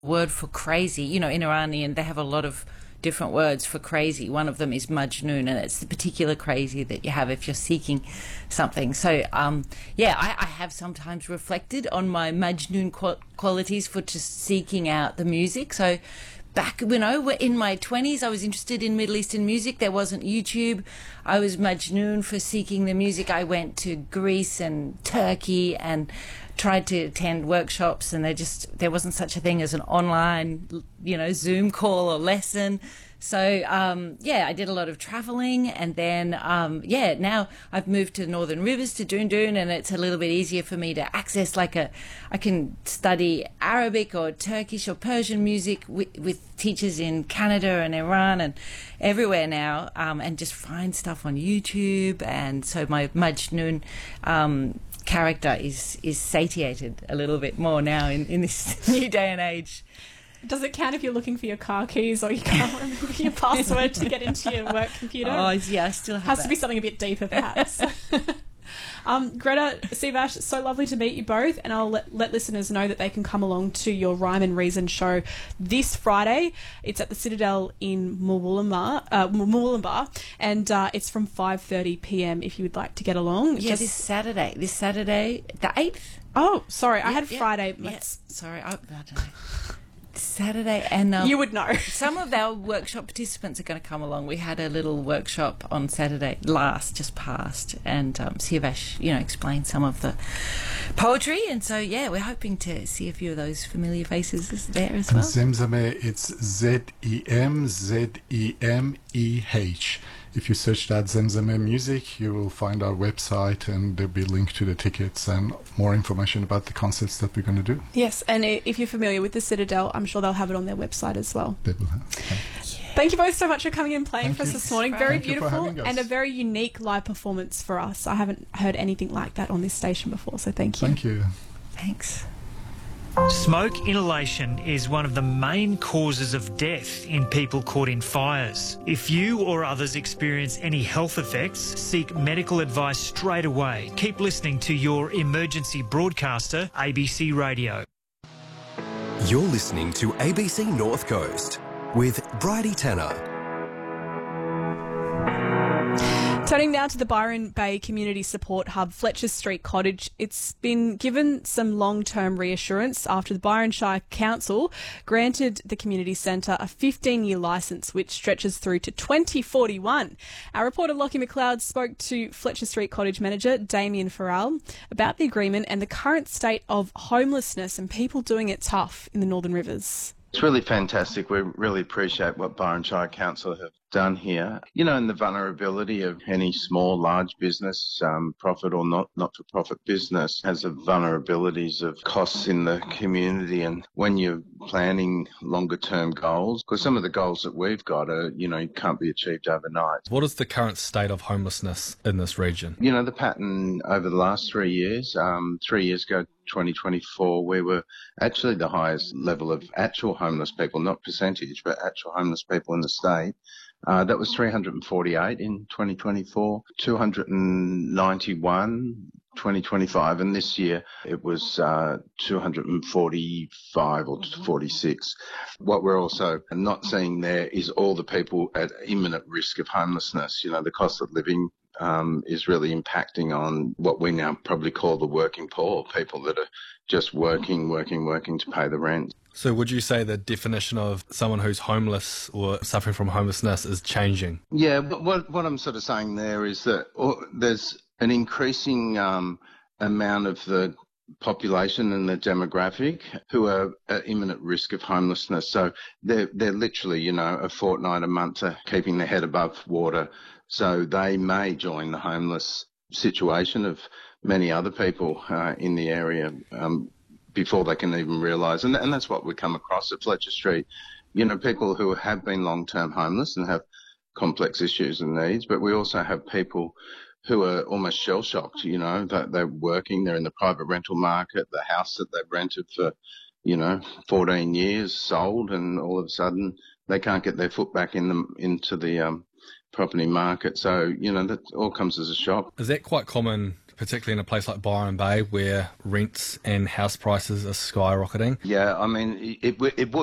word for crazy. You know, in Iranian, they have a lot of different words for crazy. One of them is majnoon, and it's the particular crazy that you have if you're seeking something. So, I have sometimes reflected on my majnoon qualities for just seeking out the music. So, back when I was in my 20s, I was interested in Middle Eastern music. There wasn't YouTube. I was majnoon for seeking the music. I went to Greece and Turkey and tried to attend workshops, and there wasn't such a thing as an online, Zoom call or lesson. So, I did a lot of traveling, and then, now I've moved to Northern Rivers, to Doon Doon, and it's a little bit easier for me to access, I can study Arabic or Turkish or Persian music with teachers in Canada and Iran and everywhere now, and just find stuff on YouTube. And so my Majnoon character is satiated a little bit more now in this new day and age. Does it count if you're looking for your car keys or you can't remember your password to get into your work computer? Oh, yeah, I still have Has to be something a bit deeper, perhaps. Greta, Siavash, so lovely to meet you both, and I'll let listeners know that they can come along to your Rhyme and Reason show this Friday. It's at the Citadel in Murwillumbah, and it's from 5:30 p.m. if you would like to get along. Yeah, this Saturday, the 8th. Oh, sorry, I had Friday. Yes, sorry, I don't know. Saturday, and you would know. Some of our workshop participants are going to come along. We had a little workshop on Saturday just past, and Siavash, explained some of the poetry, and so we're hoping to see a few of those familiar faces there as well. Zemzeme, it's ZEMZEMEH. If you search that Zemzeme Music, you will find our website, and there'll be a link to the tickets and more information about the concerts that we're going to do. Yes, and if you're familiar with the Citadel, I'm sure they'll have it on their website as well. They will have. Thank you both so much for coming and playing for us this morning. Very Thank beautiful and a very unique live performance for us. I haven't heard anything like that on this station before, so thank you. Thank you. Thanks. Smoke inhalation is one of the main causes of death in people caught in fires. If you or others experience any health effects, seek medical advice straight away. Keep listening to your emergency broadcaster, ABC Radio. You're listening to ABC North Coast with Bridie Tanner. Turning now to the Byron Bay Community Support Hub, Fletcher Street Cottage. It's been given some long-term reassurance after the Byron Shire Council granted the community centre a 15-year licence which stretches through to 2041. Our reporter Lockie McLeod spoke to Fletcher Street Cottage manager Damien Farrell about the agreement and the current state of homelessness and people doing it tough in the Northern Rivers. It's really fantastic. We really appreciate what Byron Shire Council have done here. And the vulnerability of any small, large business, profit or not-for-profit business has the vulnerabilities of costs in the community. And when you're planning longer-term goals, because some of the goals that we've got are, can't be achieved overnight. What is the current state of homelessness in this region? The pattern over the last 3 years, 3 years ago, 2024, we were actually the highest level of actual homeless people, not percentage, but actual homeless people in the state. That was 348 in 2024, 291 2025, and this year it was 245 or 46. What we're also not seeing there is all the people at imminent risk of homelessness. The cost of living is really impacting on what we now probably call the working poor, people that are just working to pay the rent. So would you say the definition of someone who's homeless or suffering from homelessness is changing? Yeah, but what I'm sort of saying there is that there's an increasing amount of the population and the demographic who are at imminent risk of homelessness. So they're literally, a fortnight, a month of keeping their head above water. So they may join the homeless situation of many other people in the area before they can even realise. And that's what we come across at Fletcher Street. People who have been long-term homeless and have complex issues and needs, but we also have people who are almost shell-shocked, that they're working, they're in the private rental market, the house that they've rented for, 14 years sold, and all of a sudden they can't get their foot back into the property market. So, that all comes as a shock. Is that quite common, particularly in a place like Byron Bay where rents and house prices are skyrocketing? Yeah, I mean, it would